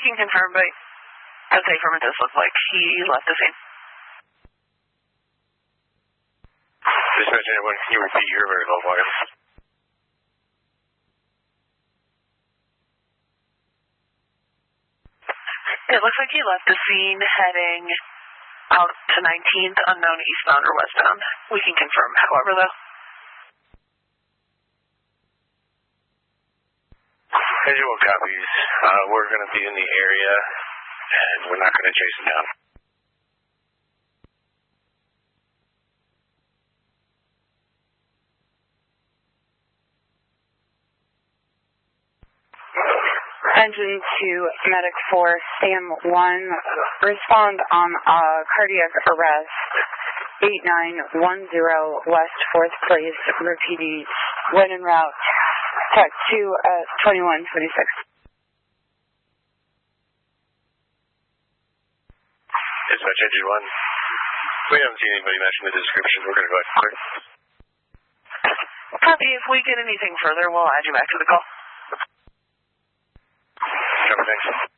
can confirm, but I'd say from it does look like he left the scene. Dispatch anyone, can you repeat your very low volume? It looks like he left the scene heading out to 19th, unknown eastbound or westbound. We can confirm, however, though. Visual copies. We're going to be in the area, and we're not going to chase him down. Engine 2, Medic 4, SAM 1, respond on cardiac arrest, 8910 West 4th Place, repeating, when en route, Tech 2 at 2126. Dispatch Engine 1. We haven't seen anybody matching the description. We're going to go ahead and clear. Copy. If we get anything further, we'll add you back to the call. Thanks.